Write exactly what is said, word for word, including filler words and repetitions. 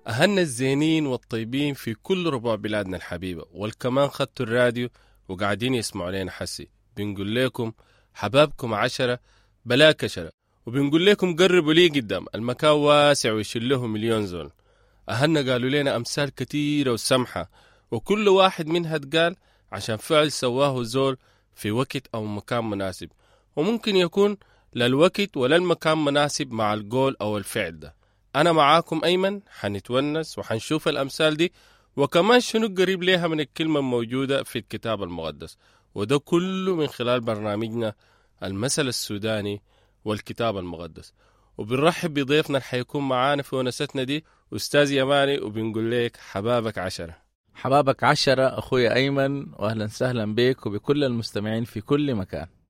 أهلنا الزينين والطيبين في كل ربوع بلادنا الحبيبة، والكمان خدتوا الراديو وقاعدين يسمعوا لنا حسي. بنقول لكم حبابكم عشرة بلا كشرة، وبنقول لكم قربوا لي قدام، المكان واسع ويشيل له مليون زول. أهلنا قالوا لنا أمثال كتيرة وسمحة، وكل واحد منها اتقال عشان فعل سواه زول في وقت أو مكان مناسب، وممكن يكون لا الوقت ولا المكان مناسب مع القول أو الفعل ده. أنا معاكم أيمن، حنتونس وحنشوف الأمثال دي وكمان شنو قريب ليها من الكلمة الموجودة في الكتاب المقدس، وده كله من خلال برنامجنا المثل السوداني والكتاب المقدس. وبنرحب بضيفنا اللي حيكون معانا في ونستنا دي أستاذ يماني، وبنقول لك حبابك عشرة. حبابك عشرة أخوي أيمن، وأهلا وسهلا بك وبكل المستمعين في كل مكان.